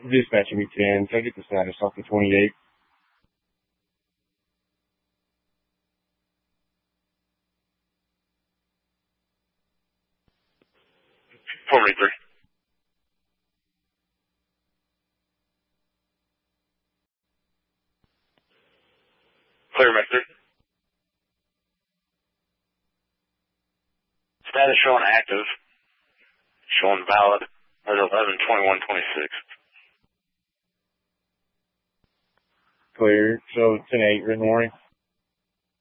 Dispatching me 10, so I get the status off the 28. Formally 3. Clear, Mac 3. Status showing active. Showing valid at 11/21/26. Clear. So 10-8, written warning.